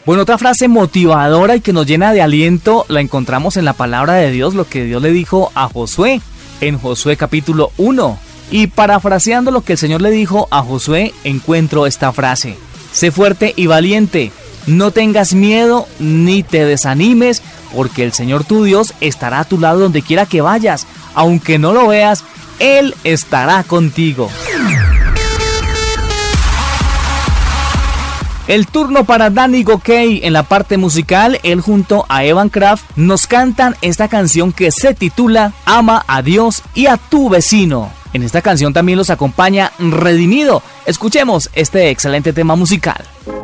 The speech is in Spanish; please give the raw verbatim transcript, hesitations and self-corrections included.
Bueno, otra frase motivadora y que nos llena de aliento la encontramos en la palabra de Dios, lo que Dios le dijo a Josué, en Josué capítulo uno. Y parafraseando lo que el Señor le dijo a Josué, encuentro esta frase: sé fuerte y valiente, no tengas miedo ni te desanimes, porque el Señor tu Dios estará a tu lado donde quiera que vayas. Aunque no lo veas, Él estará contigo. El turno para Danny Gokey en la parte musical. Él junto a Evan Craft nos cantan esta canción que se titula Ama a Dios y a tu vecino. En esta canción también los acompaña Redimido. Escuchemos este excelente tema musical.